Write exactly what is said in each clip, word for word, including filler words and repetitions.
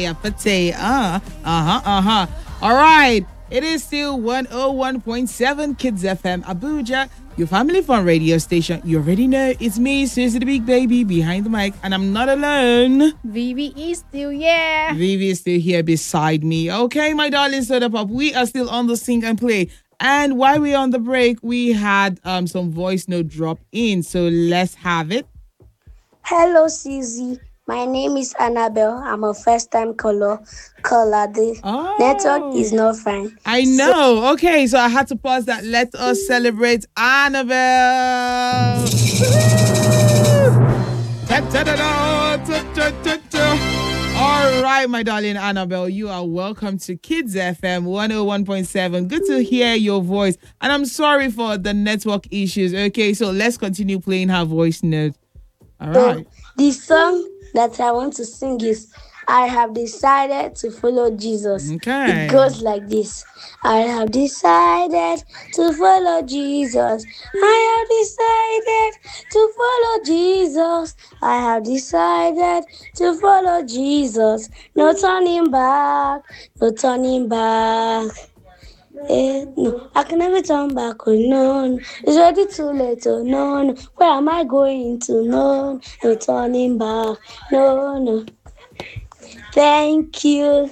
Apate. Uh, uh-huh, uh-huh. All right. It is still one oh one point seven Kids F M Abuja, your family fun radio station. You already know it's me, Susie the Big Baby, behind the mic, and I'm not alone. Vivi is still here. Vivi is still here beside me. Okay, my darling soda pop, we are still on the sing and play. And while we're on the break, we had um some voice note drop in, so let's have it. Hello, Susie. My name is Annabelle. I'm a first-time caller. Caller. The Oh. network is not fine. I know. Okay, so I had to pause that. Let us celebrate Annabelle. Ta-ta-da-da, ta-ta-ta-ta. All right, my darling Annabelle, you are welcome to Kids F M one oh one point seven. Good to hear your voice. And I'm sorry for the network issues. Okay, so let's continue playing her voice note. All So, right. the song that I want to sing is I have decided to follow Jesus. Okay. It goes like this. I have decided to follow Jesus. I have decided to follow Jesus. I have decided to follow Jesus. No turning back. No turning back. Eh, no, I can never turn back. Oh no, no. It's already too late. Oh no, no. Where am I going to? No, no turning back. No, no. Thank you.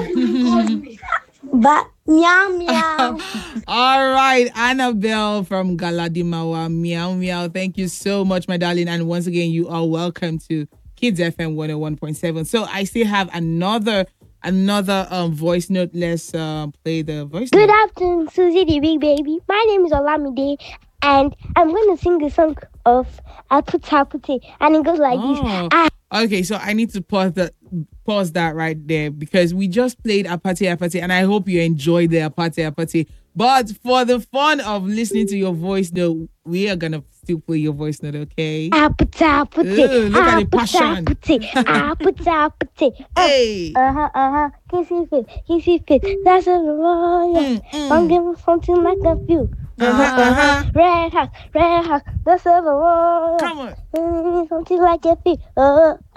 But meow meow. All right, Annabelle from Galadimawa. Meow, meow. Thank you so much, my darling. And once again, you are welcome to Kids F M one oh one point seven. So I still have another another um voice note. Let's uh, play the voice Good note. afternoon, Susie the Big Baby. My name is Olamide, and I'm going to sing the song of Apute Apute, and it goes like Oh. this. I Okay, so I need to pause that pause that right there because we just played Apate Apate, and I hope you enjoyed the Apate Apate. But for the fun of listening to your voice note, we are gonna still play your voice note, okay? Apute Apute, Ooh, look at the Apute passion. Apute, Apute Apute. Hey. Uh huh, uh huh. Kissy fit, kissy fit. That's a oh, yeah. Mm, mm. I'm giving something like a few. Uh huh, uh huh. Red hot, red hot. That's a oh, yeah. Come on. Something like a few. Uh,